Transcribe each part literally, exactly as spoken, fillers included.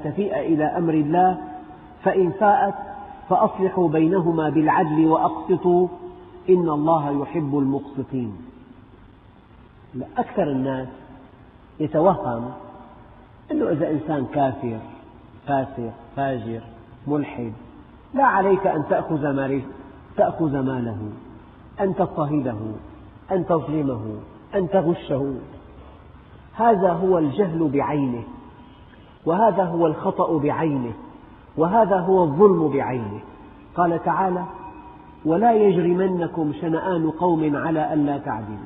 تفيء إلى أمر الله، فإن فاءت فأصلحوا بينهما بالعدل وأقسطوا إن الله يحب المقسطين. أكثر الناس يتوهم أنه إذا إنسان كافر فاسق فاجر ملحد لا عليك أن تأخذ ماله، تأخذ ماله، أن تضطهده، أن تظلمه، أن تغشه. هذا هو الجهل بعينه، وهذا هو الخطأ بعينه، وهذا هو الظلم بعينه. قال تعالى: ولا يجرمنكم شنآن قوم على ألا تعدلوا.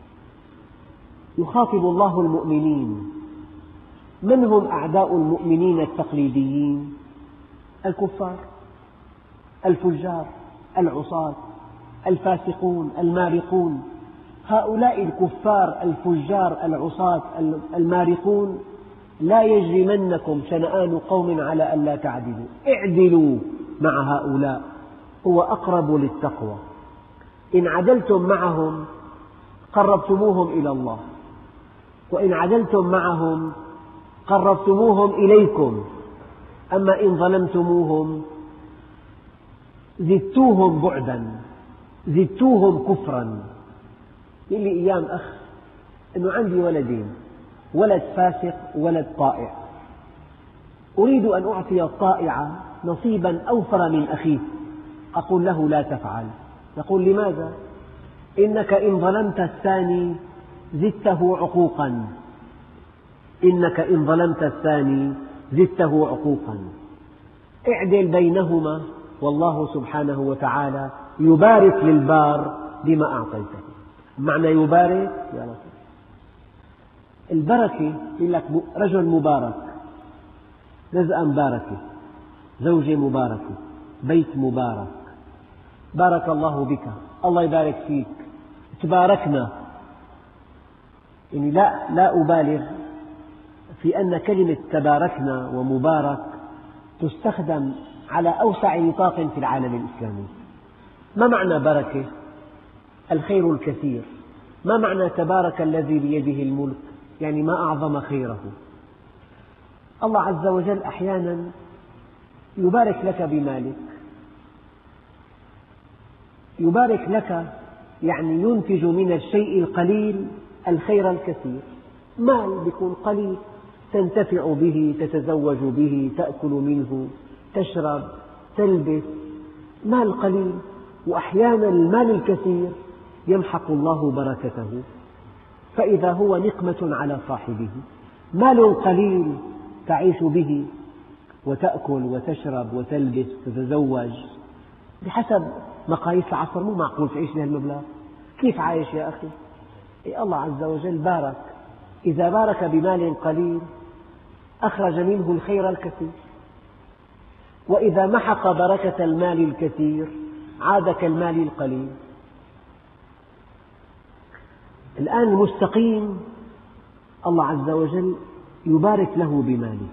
يخاطب الله المؤمنين. من هم أعداء المؤمنين التقليديين؟ الكفار، الفجار، العصاة، الفاسقون، المارقون. هؤلاء الكفار الفجار العصاة المارقون لا يجرمنكم شنآن قوم على ألا تعدلوا، اعدلوا مع هؤلاء هو أقرب للتقوى. إن عدلتم معهم قربتموهم إلى الله، وإن عدلتم معهم قربتموهم إليكم. أما إن ظلمتموهم زدتوهم بعدا، زدتوهم كفرا. يقول لي أيام أخ أنه عندي ولدين، ولد فاسق وولد طائع، أريد أن أعطي الطائع نصيبا أوفر من أخيه. أقول له: لا تفعل. يقول: لماذا؟ إنك إن ظلمت الثاني زدته عقوقا، إنك إن ظلمت الثاني زدته عقوقا. اعدل بينهما، والله سبحانه وتعالى يبارك للبار بما أعطيته. معنى يبارك يا رب البركة، يقول لك رجل مبارك، رزقا مباركة، زوجة مباركة، بيت مبارك، بارك الله بك، الله يبارك فيك، تباركنا. يعني لا لا أبالغ في أن كلمة تباركنا ومبارك تستخدم على أوسع نطاق في العالم الإسلامي. ما معنى بركة؟ الخير الكثير. ما معنى تبارك الذي بيده الملك؟ يعني ما أعظم خيره. الله عز وجل أحيانا يبارك لك بمالك، يبارك لك يعني ينتج من الشيء القليل الخير الكثير. مال بيكون قليل تنتفع به، تتزوج به، تأكل منه، تشرب، تلبس. مال قليل، وأحيانا المال الكثير يمحق الله بركته، فإذا هو نقمة على صاحبه. مال قليل تعيش به وتأكل وتشرب وتلبس وتتزوج بحسب مقاييس العصر. مو معقول تعيش بهالمبلغ، كيف عايش يا أخي؟ إيه الله عز وجل بارك. إذا بارك بمال قليل أخرج منه الخير الكثير، وإذا محق بركة المال الكثير عاد كالمال القليل. الآن المستقيم الله عز وجل يبارك له بماله.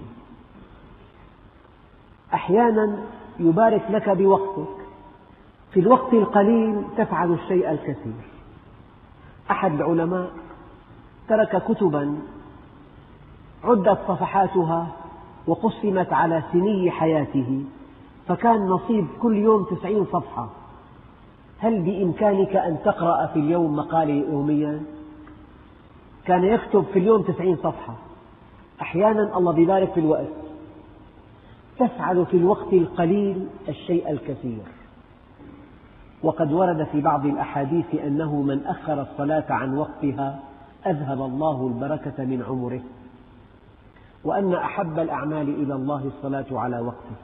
أحيانا يبارك لك بوقتك، في الوقت القليل تفعل الشيء الكثير. أحد العلماء ترك كتبا عدت صفحاتها وقسمت على سني حياته، فكان نصيب كل يوم تسعين صفحة. هل بإمكانك أن تقرأ في اليوم مقالة يوميا؟ كان يكتب في اليوم تسعين صفحة. أحيانا الله يبارك في الوقت، تفعل في الوقت القليل الشيء الكثير. وقد ورد في بعض الأحاديث أنه من أخر الصلاة عن وقتها أذهب الله البركة من عمره، وأن أحب الأعمال إلى الله الصلاة على وقته.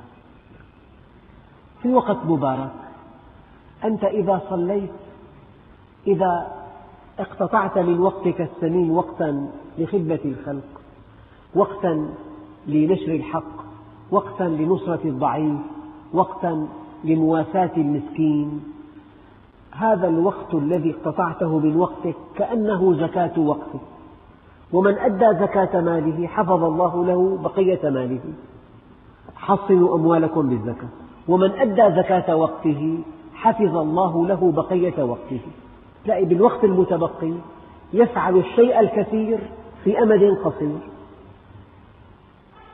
في وقت مبارك أنت إذا صليت، إذا اقتطعت من وقتك الثمين وقتا لخدمة الخلق، وقتا لنشر الحق، وقتا لنصرة الضعيف، وقتا لمواساة المسكين، هذا الوقت الذي اقتطعته من وقتك كأنه زكاة وقتك. ومن أدى زكاة ماله حفظ الله له بقية ماله. حصنوا أموالكم بالزكاة. ومن أدى زكاة وقته حفظ الله له بقية وقته. تلاقي بالوقت المتبقي يفعل الشيء الكثير في أمد قصير.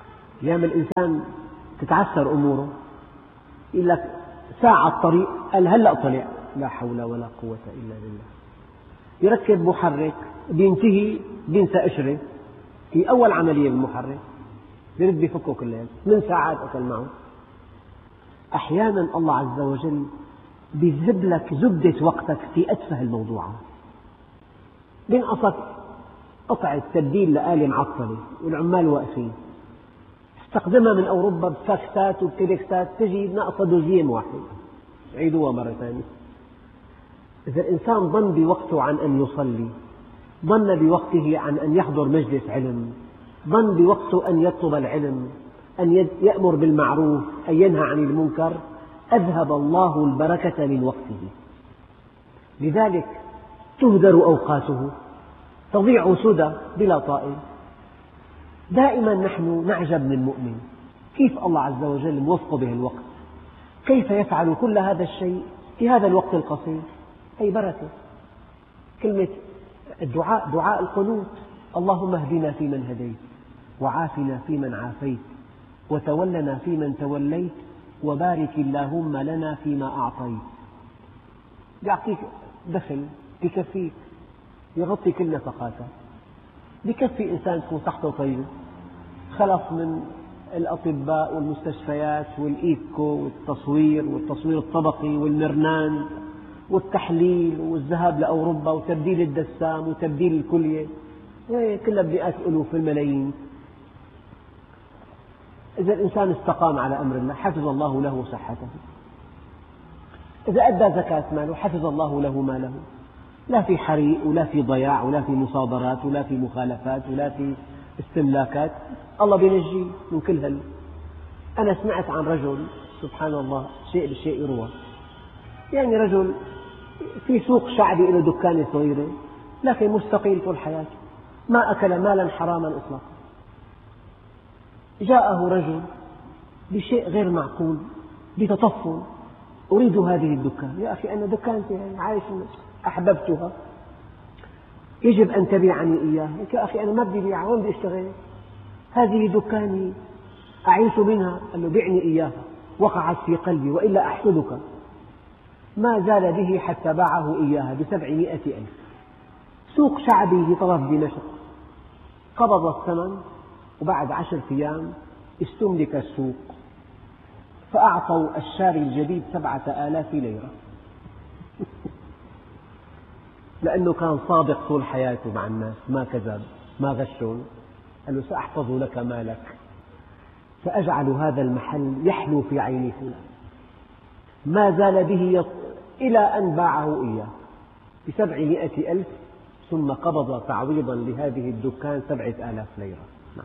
أيام الإنسان تتعثر أموره، يقول لك ساعة الطريق، قال هلأ طلع، لا حول ولا قوة إلا بالله. يركب محرك بينتهي بينسى قشرة في أول عملية بالمحرك، يرد بيفكه كليا، من ساعات أكل معه. أحيانا الله عز وجل بيذهب لك زبدة وقتك في أتفه الموضوعات. بينقصك قطعة تبديل لآلة معطلة والعمال واقفين، استخدمها من أوروبا بفاكسات وبتلكسات، تجي ناقصة دوزيم واحد، عيدوها مرة ثانية. إذا الإنسان ضن بوقته عن أن يصلي، ضن بوقته عن أن يحضر مجلس علم، ضن بوقته أن يطلب العلم، أن يأمر بالمعروف، أن ينهى عن المنكر، أذهب الله البركة من وقته. لذلك تهدر أوقاته، تضيع سدى بلا طائل. دائما نحن نعجب من المؤمن، كيف الله عز وجل موفق به الوقت، كيف يفعل كل هذا الشيء في هذا الوقت القصير. أي بركة. كلمة الدعاء، دعاء القنوت: اللهم اهدنا فيمن هديت، وعافنا فيمن عافيت، وتولنا فيمن توليت، وبارك اللهم لنا فيما أعطيت. يعطيك دخل بكفيك، يغطي كل نفقاتك، بكفي إنسان تكون صحته طيبة، خلص من الأطباء والمستشفيات والإيكو والتصوير والتصوير الطبقي والمرنان والتحليل والذهاب لأوروبا وتبديل الدسام وتبديل الكلية، كلها بمئات الألوف والملايين. إذا الإنسان استقام على أمر الله حفظ الله له صحته، إذا أدى زكاة ماله حفظ الله له ماله، لا في حريق ولا في ضياع ولا في مصادرات ولا في مخالفات ولا في استملاكات، الله بينجيه من كل هل. أنا سمعت عن رجل سبحان الله، شيء بالشيء يروى، يعني رجل في سوق شعبي له دكانة صغيرة لكن مستقيل طول حياته، ما أكل مالا حراما إطلاقا. جاءه رجل بشيء غير معقول بتطفل: أريد هذه الدكان. يا أخي أنا دكانتي يعني عايش أحببتها، يجب أن تبيعني إياه. يا أخي أنا ما بدي بيعها، وين بدي أشتغل؟ هذه دكاني أعيش منها. قال له: بعني إياها. وقعت في قلبي وإلا أحسدك. ما زال به حتى باعه إياها بسبعمائة ألف. سوق شعبي في طرف دمشق، قبض الثمن، وبعد عشر أيام استملك السوق، فأعطوا الشاري الجديد سبعة آلاف ليرة لأنه كان صادق طول حياته مع الناس، ما كذب ما غشهم. قال له: سأحفظ لك مالك، سأجعل هذا المحل يحلو في عين فلان. ما زال به يط... إلى أن باعه إياه بسبعمائة ألف، ثم قبض تعويضا لهذه الدكان سبعة آلاف ليرة.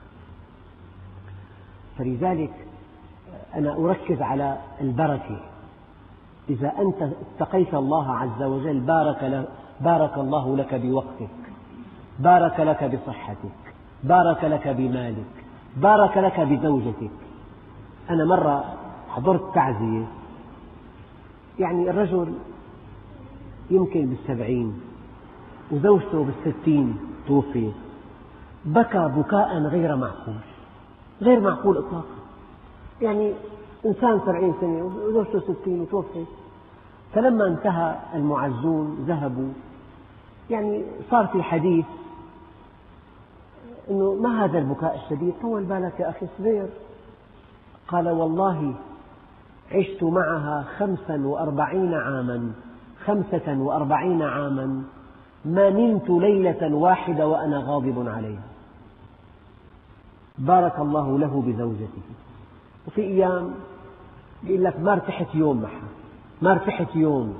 فلذلك أنا أركز على البركة. إذا أنت اتقيت الله عز وجل بارك, ل... بارك الله لك بوقتك، بارك لك بصحتك، بارك لك بمالك، بارك لك بزوجتك. أنا مرة حضرت تعزية، يعني الرجل يمكن بالسبعين وزوجته بالستين توفيت، بكى بكاء غير معقول، غير معقول إطلاقا. يعني إنسان سبعين سنة وزوجته ستين وتوفيت. فلما انتهى المعزون ذهبوا، يعني صار في حديث إنه: ما هذا البكاء الشديد؟ طول بالك يا أخي اصبر. قال: والله عشت معها خمسا وأربعين عاما خمسة وأربعين عاما ما نمت ليلة واحدة وأنا غاضب عليها. بارك الله له بزوجته. وفي أيام يقول لك: ما ارتحت يوم معها، ما ارتحت يوم.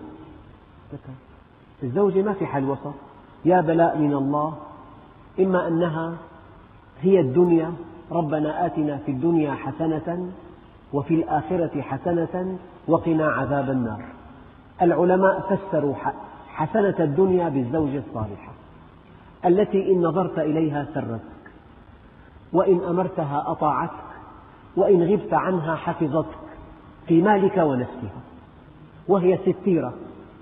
الزوجة ما في حل وسط، يا بلاء من الله، إما أنها هي الدنيا، ربنا آتنا في الدنيا حسنة وفي الآخرة حسنة وقنا عذاب النار. العلماء فسروا حسنة الدنيا بالزوجة الصالحة التي إن نظرت إليها سرتك، وإن أمرتها أطاعتك، وإن غبت عنها حفظتك في مالك ونفسها، وهي ستيرة،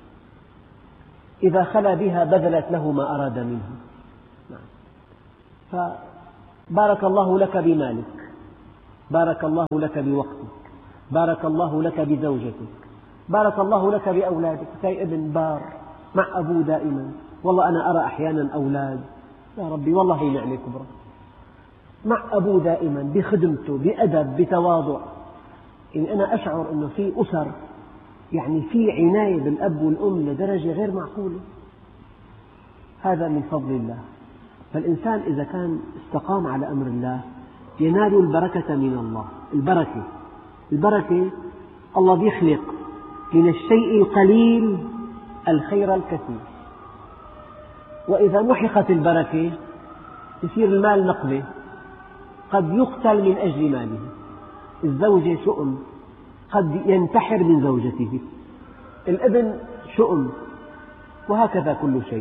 إذا خلا بها بذلت له ما أراد منها. فبارك الله لك بمالك، بارك الله لك بوقتك، بارك الله لك بزوجتك، بارك الله لك بأولادك. كي ابن بار مع أبوه دائما، والله أنا أرى أحيانا أولاد يا ربي والله هي نعمة كبرى، مع أبوه دائما بخدمته بأدب بتواضع. يعني أنا أشعر أنه في أسر يعني في عناية بالأب والأم لدرجة غير معقولة. هذا من فضل الله. فالإنسان إذا كان استقام على أمر الله ينال البركة من الله. البركة البركة الله يخلق من الشيء القليل الخير الكثير، وإذا محقت البركة يصير المال نقمة، قد يقتل من أجل ماله. الزوجة شؤم، قد ينتحر من زوجته، الابن شؤم، وهكذا كل شيء.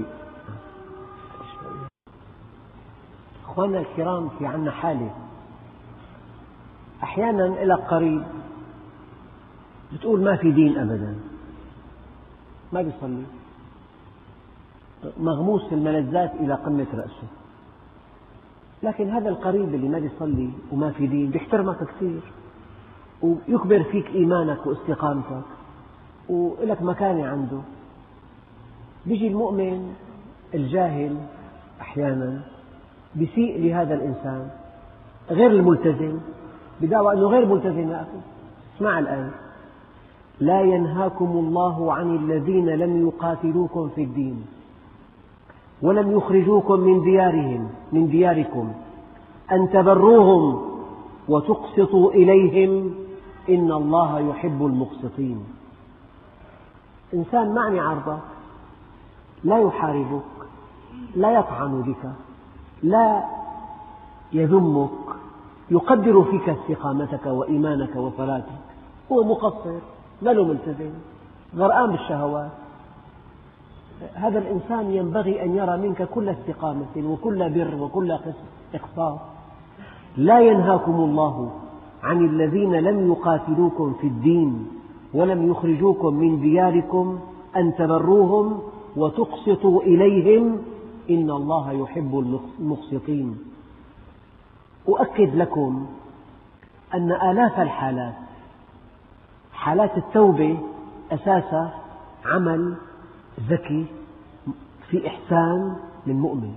أخواننا الكرام، في عنا حالة أحيانا لك قريب بتقول ما في دين أبدا، ما بيصلي، مغموس في الملذات إلى قمة رأسه، لكن هذا القريب اللي ما بيصلي وما في دين بيحترمك كثير ويكبر فيك إيمانك واستقامتك ولك مكانة عنده. بيجي المؤمن الجاهل أحيانا بيسيء لهذا الإنسان غير الملتزم، بدعوى أنه غير ملتزم. يا أخي اسمع الآن: لا ينهاكم الله عن الذين لم يقاتلوكم في الدين ولم يخرجوكم من ديارهم من دياركم أن تبروهم وتقسطوا إليهم إن الله يحب المقسطين. إنسان معني عرضك، لا يحاربك، لا يطعن بك، لا يذمك، يقدر فيك استقامتك وإيمانك وصلاتك، هو مقصر ما له ملتزم غرقان بالشهوات. هذا الإنسان ينبغي أن يرى منك كل استقامة وكل بر وكل إقساط. لا ينهاكم الله عن الذين لم يقاتلوكم في الدين ولم يخرجوكم من دياركم أن تبروهم وتقسطوا إليهم إن الله يحب المقسطين. أؤكد لكم أن آلاف الحالات، حالات التوبة أساسها عمل ذكي في إحسان من مؤمن.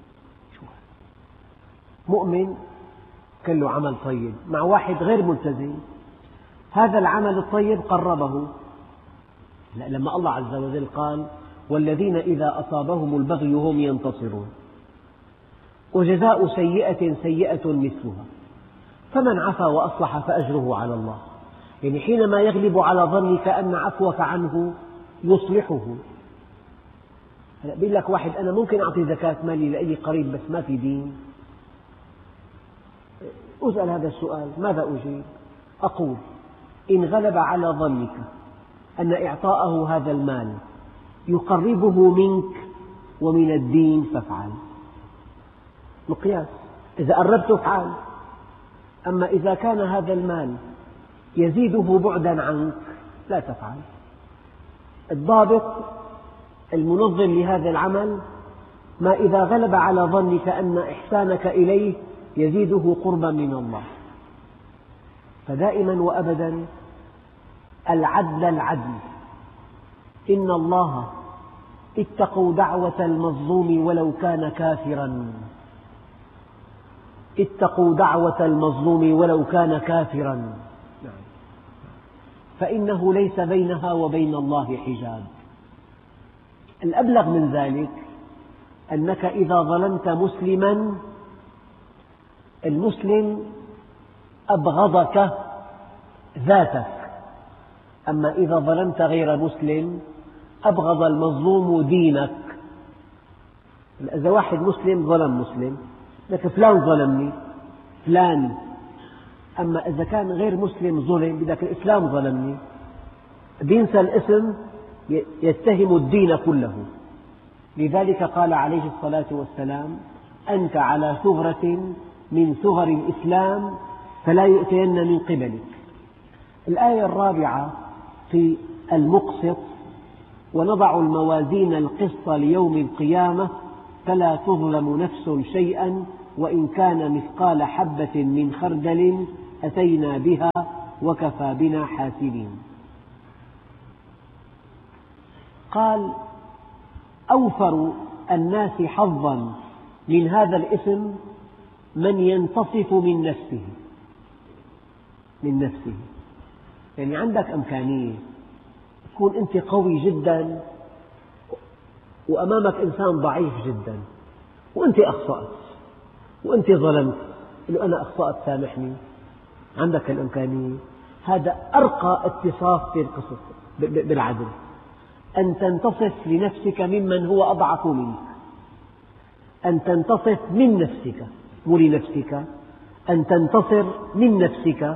مؤمن كان له عمل طيب مع واحد غير ملتزم، هذا العمل الطيب قربه. لما الله عز وجل قال: والذين إذا أصابهم البغي هم ينتصرون وجزاء سيئة سيئة مثلها فمن عفا وأصلح فأجره على الله. يعني حينما يغلب على ظنك أن عفوك عنه يصلحه. بيقول لك واحد: أنا ممكن أعطي زكاة مالي لإلي قريب بس ما في دين. أسأل هذا السؤال ماذا أجيب؟ أقول: إن غلب على ظنك أن إعطاءه هذا المال يقربه منك ومن الدين فافعل. مقياس، إذا قربته افعل. أما إذا كان هذا المال يزيده بعدا عنك لا تفعل. الضابط المنظم لهذا العمل ما إذا غلب على ظنك أن إحسانك إليه يزيده قربا من الله. فدائما وأبدا العدل العدل. إن الله اتقوا دعوة المظلوم ولو كان كافرا، اتقوا دعوة المظلوم ولو كان كافرا، فإنه ليس بينها وبين الله حجاب. الأبلغ من ذلك أنك إذا ظلمت مسلما المسلم أبغضك ذاتك، أما إذا ظلمت غير مسلم أبغض المظلوم دينك. إذا واحد مسلم ظلم مسلم لك فلان ظلمني فلان، أما إذا كان غير مسلم ظلم بدك الإسلام ظلمني، بينسى الاسم يتهم الدين كله. لذلك قال عليه الصلاة والسلام: أنت على ثغرة من ثغر الإسلام فلا يؤتين من قبلك. الآية الرابعة في المقسط: ونضع الموازين القسط ليوم القيامة فلا تظلم نفس شيئا وإن كان مثقال حبة من خردل أتينا بها وكفى بنا حاسبين. قال: أوفر الناس حظا من هذا الاسم من ينتصف من نفسه من نفسه يعني عندك إمكانية تكون أنت قوي جدا وأمامك إنسان ضعيف جدا وأنت أخطأت وأنت ظلمت، قل له أنا أخطأت سامحني، عندك الإمكانية. هذا أرقى اتصاف بالعدل، أن تنتصف لنفسك ممن هو أضعف منك، أن تنتصف من نفسك مو لنفسك، أن تنتصر من نفسك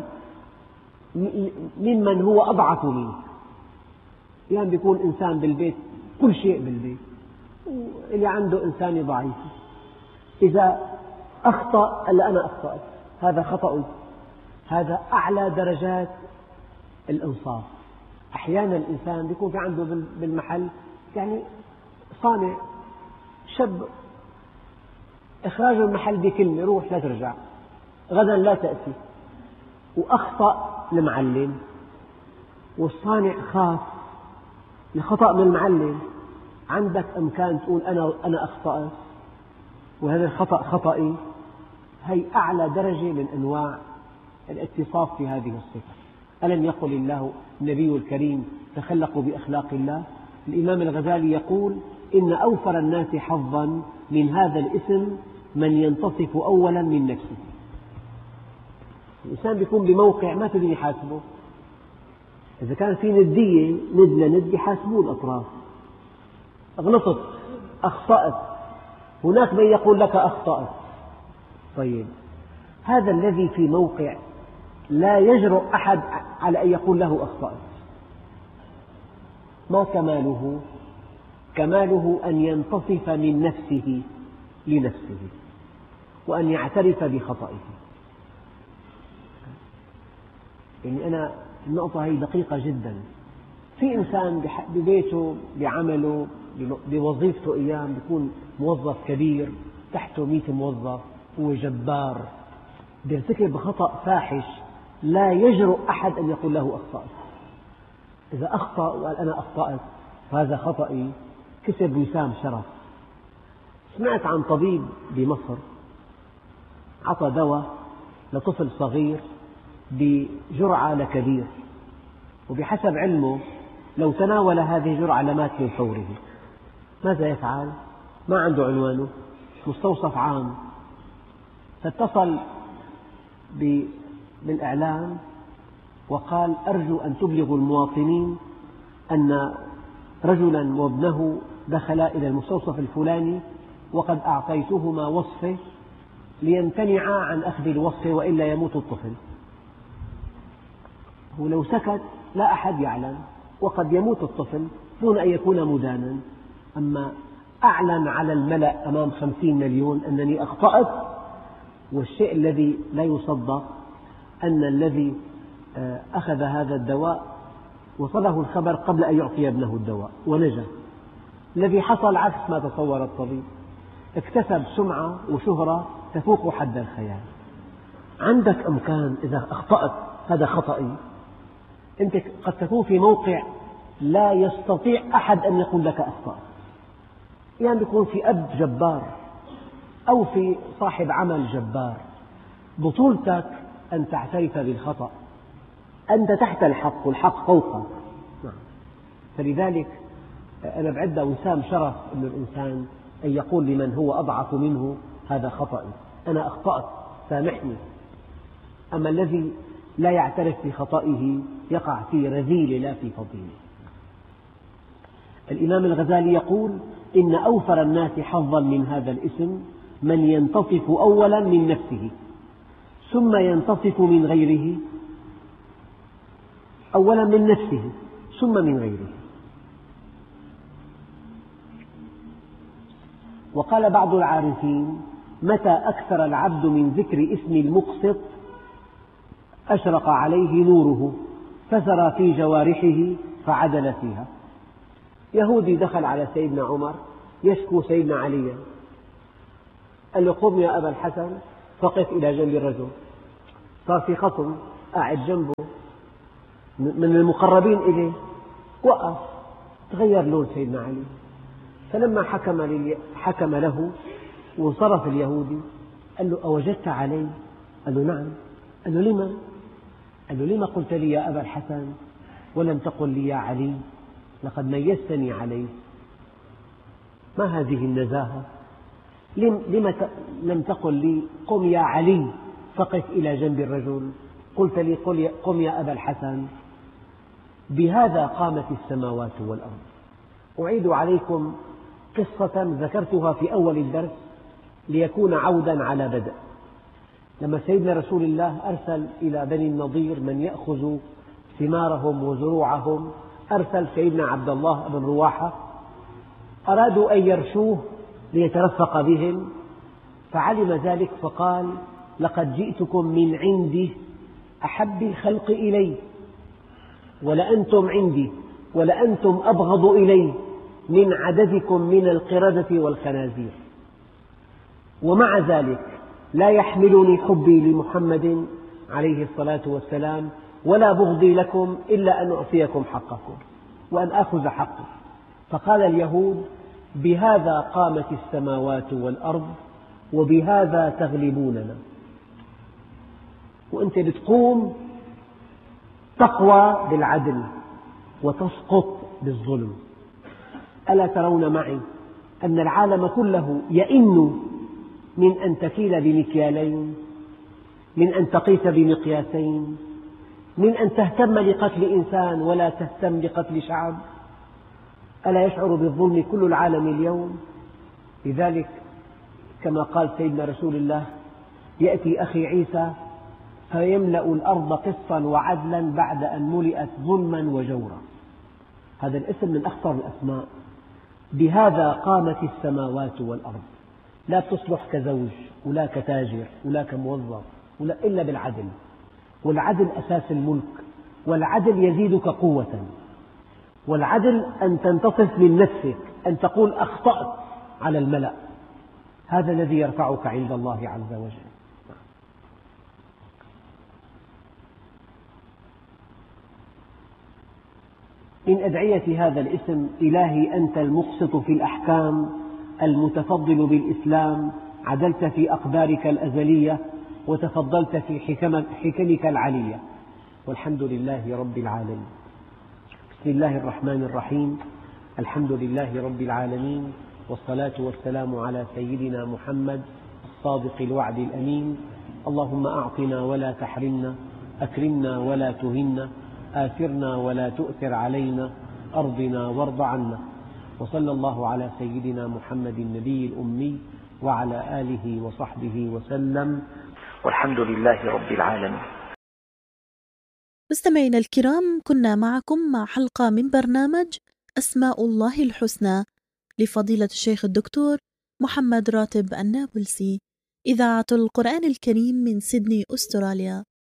ممن هو أضعف منك. يعني بيكون إنسان بالبيت كل شيء بالبيت اللي عنده إنسان ضعيف، إذا أخطأ قال أنا أخطأت، هذا خطأ، هذا أعلى درجات الإنصاف. أحيانا الإنسان يكون في عنده بالمحل يعني صانع شاب، إخراج المحل بكلمة روح لا ترجع، غدا لا تأتي، وأخطأ المعلم والصانع خاف الخطأ من المعلم، عندك إمكان تقول أنا أنا أخطأت وهذا الخطأ خطأي. هي أعلى درجة من أنواع الاتصاف في هذه الصفة. ألم يقل الله النبي الكريم تخلقوا بأخلاق الله؟ الإمام الغزالي يقول: إن أوفر الناس حظا من هذا الاسم من ينتصف أولا من نفسه. الإنسان يكون بموقع ما تقدر يحاسبه، إذا كان في ندية ند لند يحاسبوه الأطراف، غلطت أخطأت، هناك من يقول لك أخطأت. طيب هذا الذي في موقع لا يجرؤ أحد على أن يقول له أخطأت، ما كماله؟ كماله أن ينتصف من نفسه لنفسه وأن يعترف بخطئه. يعني أنا النقطة هي دقيقة جدا. في إنسان ببيته بعمله بوظيفته أيام بيكون موظف كبير تحته مئة موظف، هو جبار، بيرتكب خطأ فاحش لا يجرؤ أحد أن يقول له أخطأت. إذا أخطأ وقال أنا أخطأت فهذا خطئي، كسب وسام شرف. سمعت عن طبيب بمصر عطى دواء لطفل صغير بجرعة لكبير، وبحسب علمه لو تناول هذه الجرعة لمات من فوره. ماذا يفعل؟ ما عنده عنوانه، مستوصف عام، فاتصل بالإعلام وقال: أرجو أن تبلغوا المواطنين أن رجلا وابنه دخلا إلى المستوصف الفلاني وقد أعطيتهما وصفة ليمتنعا عن أخذ الوصفة وإلا يموت الطفل. ولو سكت لا أحد يعلم وقد يموت الطفل دون أن يكون مدانا، أما أعلن على الملأ أمام خمسين مليون أنني أخطأت. والشيء الذي لا يصدق أن الذي أخذ هذا الدواء وصله الخبر قبل أن يعطي ابنه الدواء ونجا. الذي حصل عكس ما تصور الطبيب، اكتسب سمعة وشهرة تفوق حد الخيال. عندك إمكان إذا أخطأت هذا خطئي، أنت قد تكون في موقع لا يستطيع أحد أن يقول لك أخطأت. يعني يكون في أب جبار أو في صاحب عمل جبار، بطولتك أن تعترف بالخطأ، أنت تحت الحق والحق فوقك. فلذلك أنا بعد وسام شرف أن الإنسان أن يقول لمن هو أضعف منه هذا خطأي، أنا أخطأت سامحني. أما الذي لا يعترف بخطئه يقع في رذيلة لا في فضيلة. الإمام الغزالي يقول: إن أوفر الناس حظا من هذا الاسم من ينتصف أولا من نفسه ثم ينتصف من غيره، أولا من نفسه ثم من غيره. وقال بعض العارفين: متى أكثر العبد من ذكر اسم المقسط أشرق عليه نوره فسرى في جوارحه فعدل فيها. يهودي دخل على سيدنا عمر يشكو سيدنا عليا، قال له: قم يا أبا الحسن فقف إلى جنب الرجل. صار في خصم قاعد جنبه من المقربين إليه، وقف، تغير لون سيدنا علي. فلما حكم, حكم له وانصرف اليهودي قال له: أوجدت علي؟ قال له: نعم. قال له: لما؟ قال له: لما قلت لي يا أبا الحسن ولم تقل لي يا علي؟ لقد ميزتني عليه. ما هذه النزاهة؟ لم لم تقل لي قم يا علي فقف إلى جنب الرجل، قلت لي قم يا أبا الحسن؟ بهذا قامت السماوات والأرض. أعيد عليكم قصة ذكرتها في أول الدرس ليكون عودا على بدء. لما سيدنا رسول الله أرسل إلى بني النضير من يأخذ ثمارهم وزروعهم، أرسل سيدنا عبد الله بن رواحة، أرادوا أن يرشوه ليترفق بهم، فعلم ذلك فقال: لقد جئتكم من عندي أحب الخلق إلي، ولأنتم عندي ولأنتم أبغض إلي من عددكم من القردة والخنازير. ومع ذلك لا يحملني حبي لمحمد عليه الصلاة والسلام ولا بغضي لكم إلا أن أعطيكم حقكم وأن آخذ حقي. فقال اليهود: بهذا قامت السماوات والأرض وبهذا تغلبوننا. وأنت بتقوم تقوى بالعدل وتسقط بالظلم. ألا ترون معي أن العالم كله يئن من أن تكيل بمكيالين، من أن تقيس بمقياسين، من أن تهتم لقتل إنسان ولا تهتم لقتل شعب؟ ألا يشعر بالظلم كل العالم اليوم؟ لذلك كما قال سيدنا رسول الله: يأتي أخي عيسى فيملأ الأرض قسطا وعدلا بعد أن ملئت ظلما وجورا. هذا الاسم من أخطر الأسماء. بهذا قامت السماوات والأرض. لا تصلح كزوج ولا كتاجر ولا كموظف ولا إلا بالعدل، والعدل أساس الملك، والعدل يزيدك قوة، والعدل أن تنتصف من نفسك، أن تقول أخطأت على الملأ. هذا الذي يرفعك عند الله عز وجل. من أدعية هذا الاسم: إلهي أنت المقسط في الأحكام، المتفضل بالإسلام، عدلت في أقدارك الأزلية وتفضلت في حكمك العلية. والحمد لله رب العالمين. بسم الله الرحمن الرحيم. الحمد لله رب العالمين، والصلاة والسلام على سيدنا محمد الصادق الوعد الأمين. اللهم أعطنا ولا تحرمنا، أكرمنا ولا تهنا، آثرنا ولا تؤثر علينا، أرضنا وارض عنا. وصلى الله على سيدنا محمد النبي الأمي وعلى آله وصحبه وسلم، والحمد لله رب العالمين. مستمعينا الكرام، كنا معكم مع حلقة من برنامج أسماء الله الحسنى لفضيلة الشيخ الدكتور محمد راتب النابلسي، إذاعة القرآن الكريم من سيدني أستراليا.